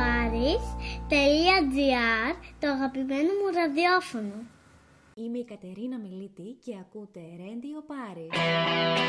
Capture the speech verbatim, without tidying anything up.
paris.gr, το αγαπημένο μου ραδιόφωνο. Είμαι η Κατερίνα Μιλίτη και ακούτε Radio Paris.